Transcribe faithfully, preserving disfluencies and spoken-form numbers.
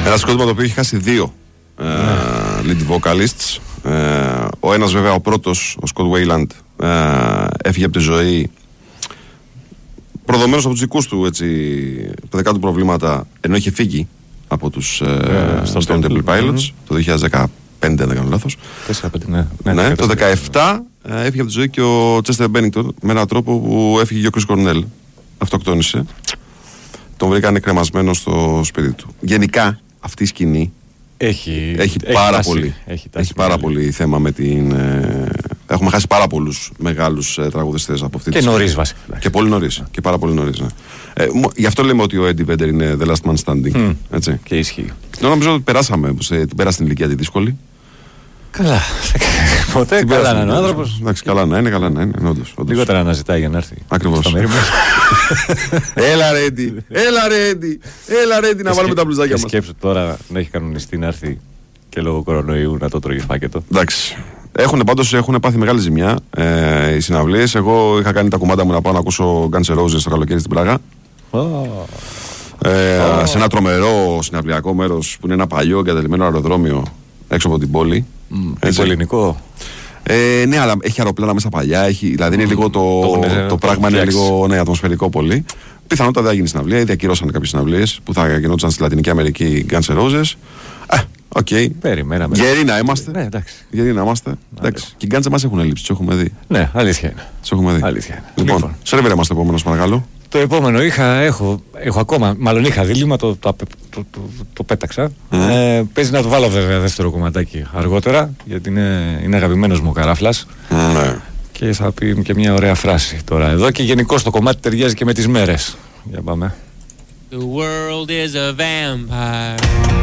Ένα συγκρότημα το οποίο έχει χάσει δύο ε, lead vocalists. Ε, ο ένας βέβαια, ο πρώτος, ο Scott Weiland, ε, έφυγε από τη ζωή προδομένος από τους δικούς του έτσι, παιδικά του προβλήματα, ενώ είχε φύγει από τους ε, yeah, Stone Temple Pilots mm-hmm. το δύο χιλιάδες δεκαπέντε, αν δεν κάνω λάθος. ναι, ναι, ναι, το δύο χιλιάδες δεκαεπτά ε, έφυγε από τη ζωή και ο Chester Bennington με έναν τρόπο που έφυγε και ο Chris Cornell. Αυτοκτόνησε. Τον βρήκανε κρεμασμένο στο σπίτι του. Γενικά αυτή η σκηνή έχει, έχει, έχει πάρα, τάση, πολύ, έχει, έχει πάρα πολύ θέμα με την. Ε, έχουμε χάσει πάρα πολλούς μεγάλους ε, τραγουδιστές από αυτή τη σκηνή. Και νωρίς βασικά. Και πολύ νωρίς. Και πάρα πολύ νωρίς. Ναι. Ε, γι' αυτό λέμε ότι ο Eddie Vedder είναι the last man standing. Mm. Έτσι. Και ισχύει. Νομίζω ότι περάσαμε. Σε, την πέρασε την ηλικία τη δύσκολη. Καλά. Ποτέ καλά να είναι ο άνθρωπος. Εντάξει, καλά να είναι, καλά να είναι. Όντως, όντως. Λιγότερα να ζητάει για να έρθει. Ακριβώς. Έλα ρε Eddie, έλα ρε Eddie, έλα ρε Eddie να βάλουμε τα μπλουζάκια μας. Σκέψου τώρα να έχει κανονιστεί να έρθει και λόγω κορονοϊού να το τρώγει φάκετο. Εντάξει. Έχουν πάντως έχουν πάθει μεγάλη ζημιά ε, οι συναυλίες. Εγώ είχα κάνει τα κουμάντα μου να πάω να ακούσω Guns N' Roses στο καλοκαίρι στην Πράγα. Oh. Ε, oh. Σε ένα τρομερό συναυλιακό μέρος που είναι ένα παλιό εγκαταλειμμένο αεροδρόμιο έξω από την πόλη. Mm, ελληνικό. Ε, ναι, αλλά έχει αεροπλάνα μέσα παλιά. Έχει, δηλαδή είναι λίγο το, το, το, το πράγμα είναι λίγο ναι, ατμοσφαιρικό πολύ. Πιθανότατα δεν θα γίνει συναυλία ή διακυρώσαν κάποιες συναυλίες που θα γινόντουσαν στη Λατινική Αμερική Guns N' Roses. Οκ. Okay. Περιμέναμε. Γεροί να είμαστε. Ναι, εντάξει. Γεροί να είμαστε. Εντάξει. Και οι Guns μας έχουν λείψει, τους έχουμε δει. Ναι, αλήθεια είναι. Τους έχουμε δει. Αλήθεια είναι. Λοιπόν, λοιπόν. σερβερ είμαστε επόμενο, παρακαλώ. Το επόμενο είχα, έχω, έχω ακόμα, μάλλον είχα δίλημμα, το, το, το, το, το, το πέταξα. Mm. Ε, παίζει να το βάλω βέβαια δεύτερο κομματάκι αργότερα, γιατί είναι, είναι αγαπημένος μου ο Καράφλας. Mm. Και θα πει και μια ωραία φράση τώρα εδώ και γενικώς το κομμάτι ταιριάζει και με τις μέρες. Για πάμε. The world is a vampire.